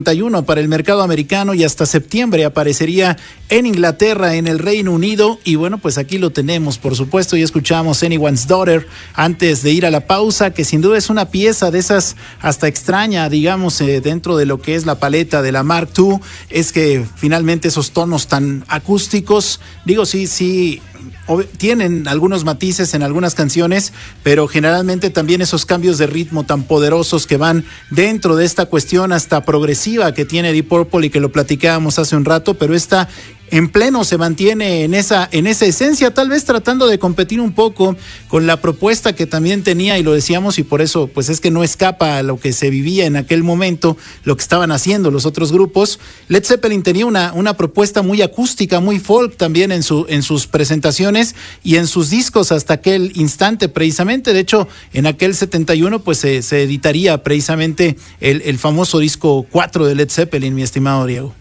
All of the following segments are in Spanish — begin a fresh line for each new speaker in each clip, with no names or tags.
para el mercado americano y hasta septiembre aparecería en Inglaterra, en el Reino Unido. Y bueno, pues aquí lo tenemos, por supuesto, y escuchamos Anyone's Daughter antes de ir a la pausa, que sin duda es una pieza de esas hasta extraña, digamos, dentro de lo que es la paleta de la Mark II, es que finalmente esos tonos tan acústicos, digo, sí, tienen algunos matices en algunas canciones, pero generalmente también esos cambios de ritmo tan poderosos que van dentro de esta cuestión hasta progresiva que tiene Deep Purple y que lo platicábamos hace un rato, pero esta en pleno se mantiene en esa esencia, tal vez tratando de competir un poco con la propuesta que también tenía, y lo decíamos, y por eso pues es que no escapa a lo que se vivía en aquel momento, lo que estaban haciendo los otros grupos. Led Zeppelin tenía una propuesta muy acústica, muy folk también en sus presentaciones y en sus discos hasta aquel instante precisamente. De hecho, en aquel 71 pues se editaría precisamente el famoso disco 4 de Led Zeppelin, mi estimado Diego.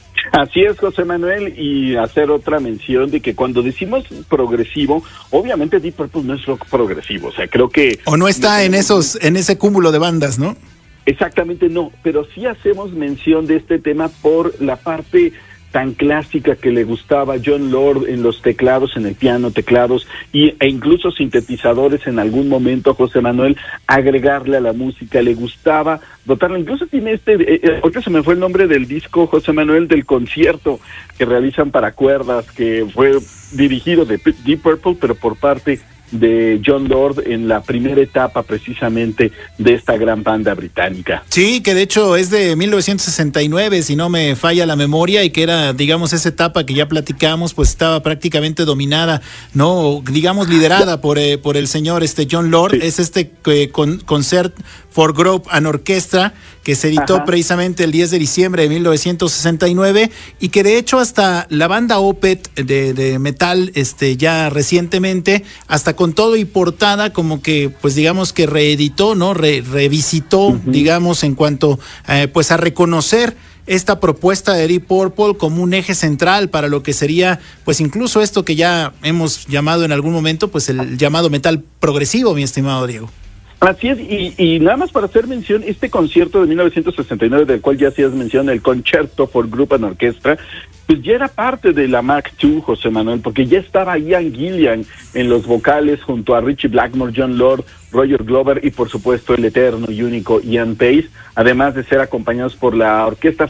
Así es, José Manuel, y hacer otra mención de que cuando decimos progresivo, obviamente Deep Purple no es rock progresivo, o sea, creo que...
O no está en ese cúmulo de bandas, ¿no?
Exactamente no, pero sí hacemos mención de este tema por la parte tan clásica que le gustaba a Jon Lord en los teclados, en el piano, teclados e incluso sintetizadores en algún momento, José Manuel, agregarle a la música, le gustaba dotarle, incluso tiene ahorita se me fue el nombre del disco, José Manuel, del concierto que realizan para cuerdas, que fue dirigido de Deep Purple, pero por parte de Jon Lord en la primera etapa precisamente de esta gran banda británica.
Sí, que de hecho es de 1969, si no me falla la memoria, y que era, digamos, esa etapa que ya platicamos, pues estaba prácticamente dominada, ¿no? Digamos, liderada por el señor Jon Lord. Sí. Es Concert for Group and Orchestra, que se editó precisamente el 10 de diciembre de 1969, y que de hecho hasta la banda Opeth de metal, ya recientemente, hasta con todo y portada, como que, pues digamos que reeditó, ¿no? Revisitó, digamos, en cuanto, pues a reconocer esta propuesta de Deep Purple como un eje central para lo que sería, pues incluso esto que ya hemos llamado en algún momento, pues el llamado metal progresivo, mi estimado Diego.
Así es, y nada más para hacer mención, este concierto de 1969, del cual ya hacías mención, el Concerto for Group and Orchestra, pues ya era parte de la Mark II, José Manuel, porque ya estaba Ian Gillan en los vocales junto a Ritchie Blackmore, Jon Lord, Roger Glover y por supuesto el eterno y único Ian Pace, además de ser acompañados por la Orquesta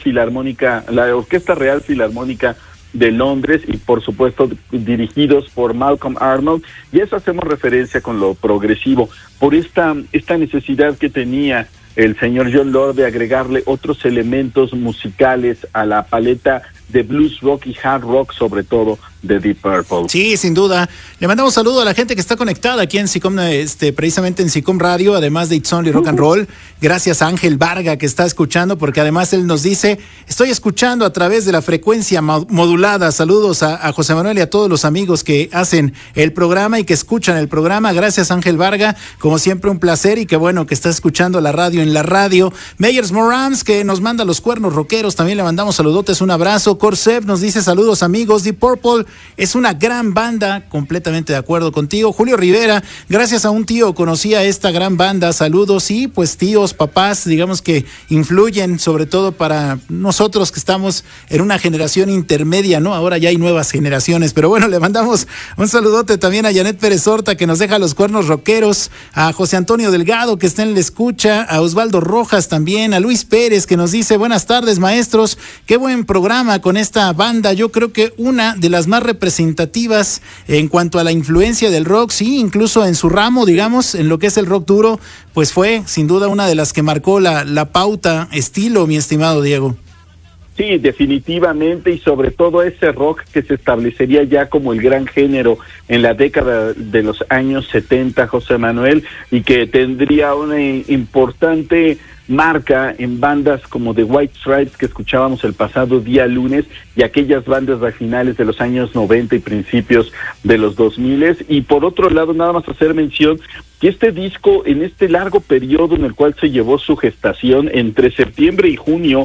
Real Filarmónica de Londres y por supuesto dirigidos por Malcolm Arnold, y eso hacemos referencia con lo progresivo, por esta necesidad que tenía el señor Jon Lord de agregarle otros elementos musicales a la paleta de blues rock y hard rock, sobre todo de Deep Purple.
Sí, sin duda. Le mandamos un saludo a la gente que está conectada aquí en SICOM, precisamente en SICOM Radio, además de It's Only Rock and Roll. Gracias a Ángel Varga, que está escuchando, porque además él nos dice, estoy escuchando a través de la frecuencia modulada. Saludos a José Manuel y a todos los amigos que hacen el programa y que escuchan el programa. Gracias, Ángel Varga. Como siempre, un placer, y qué bueno que estás escuchando la radio en la radio. Meyers Morams, que nos manda los cuernos rockeros, también le mandamos saludotes, un abrazo. Corsev nos dice, saludos amigos, Deep Purple es una gran banda, completamente de acuerdo contigo. Julio Rivera, gracias a un tío conocí a esta gran banda, saludos. Y pues tíos, papás, digamos que influyen sobre todo para nosotros que estamos en una generación intermedia, ¿no? Ahora ya hay nuevas generaciones, pero bueno, le mandamos un saludote también a Janet Pérez Horta, que nos deja los cuernos rockeros, a José Antonio Delgado, que está en la escucha, a Osvaldo Rojas también, a Luis Pérez, que nos dice, buenas tardes maestros, qué buen programa con esta banda. Yo creo que una de las más representativas en cuanto a la influencia del rock, sí, incluso en su ramo, digamos, en lo que es el rock duro, pues fue sin duda una de las que marcó la pauta, estilo, mi estimado Diego.
Sí, definitivamente, y sobre todo ese rock que se establecería ya como el gran género en la década de los años 70, José Manuel, y que tendría una importante marca en bandas como The White Stripes, que escuchábamos el pasado día lunes, y aquellas bandas de finales de los años 90 y principios de los 2000. Y por otro lado, nada más hacer mención que este disco, en este largo periodo en el cual se llevó su gestación, entre septiembre y junio,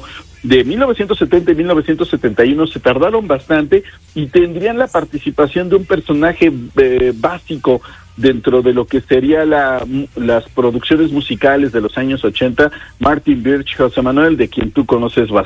de 1970 y 1971 se tardaron bastante y tendrían la participación de un personaje básico dentro de lo que sería las producciones musicales de los años 80, Martin Birch, José Manuel, de quien tú conoces bastante.